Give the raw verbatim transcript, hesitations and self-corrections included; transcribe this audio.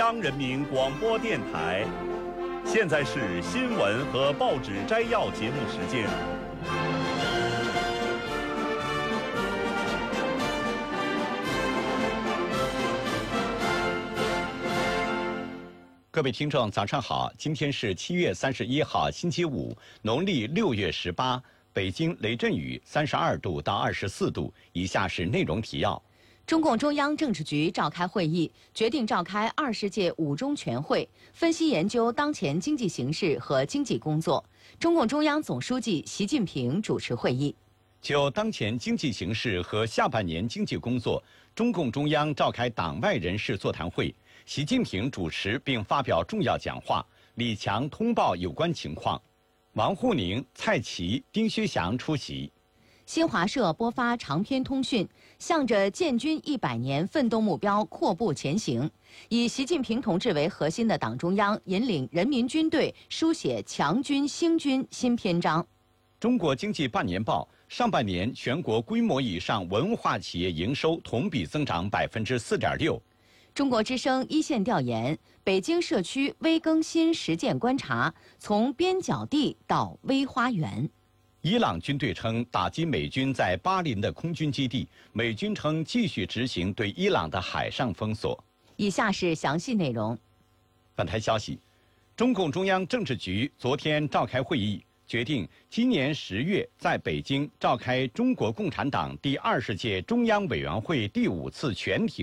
央人民广播电台。现在是新闻和报纸摘要节目时间。 各位听众，早上好！今天是七月三十一号，星期五，农历六月十八。北京雷阵雨，三十二度到二十四度。以下是内容提要： 中共中央政治局召开会议，决定召开二十届五中全会，分析研究当前经济形势和经济工作。中共中央总书记习近平主持会议。 就当前经济形势和下半年经济工作，中共中央召开党外人士座谈会，习近平主持并发表重要讲话，李强通报有关情况。王沪宁、蔡奇、丁薛祥出席。 新华社播发长篇通讯，向着建军一百年奋斗目标阔步前行。以习近平同志为核心的党中央引领人民军队书写强军兴军新篇章。 中国经济半年报上半年全国规模以上文化企业营收同比增长百分之四点六。 中国之声一线调研，北京社区微更新实践观察，从边角地到微花园。 伊朗军队称打击美军在巴林的空军基地，美军称继续执行对伊朗的海上封锁。 以下是详细内容。 本台消息，中共中央政治局昨天召开会议，决定今年十月在北京召开中国共产党第二十届中央委员会第五次全体